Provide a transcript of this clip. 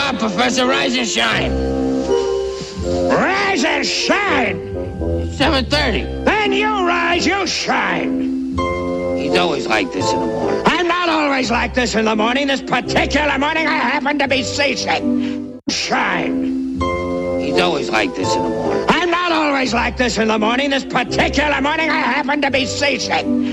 on, Professor, rise and shine. Rise and shine. 7:30. Then you rise, you shine. He's always like this in the morning. I'm not always like this in the morning. This particular morning, I happen to be seasick. Shine. He's always like this in the morning. I'm not always like this in the morning. This particular morning, I happen to be seasick.